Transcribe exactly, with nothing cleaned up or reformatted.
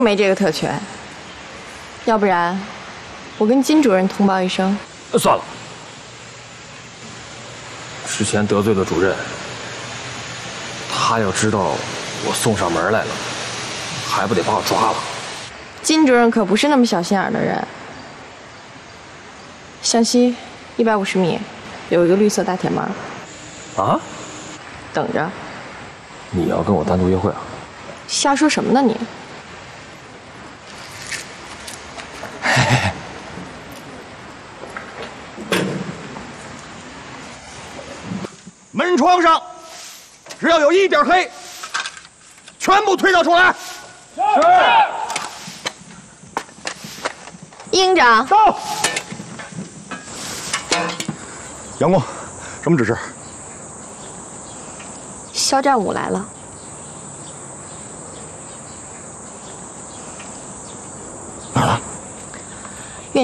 没这个特权，要不然我跟金主任通报一声。 算了，之前得罪了主任，他要知道我送上门来了，还不得把我抓了？ 金主任可不是那么小心眼的人。向西一百五十米有一个绿色大铁门。 啊？ 等着。 你要跟我单独约会啊？ 瞎说什么呢你？ 门窗上只要有一点黑，全部推倒出来。是。 营长。 到。杨公，什么指示？ 肖战武来了。 哪儿了？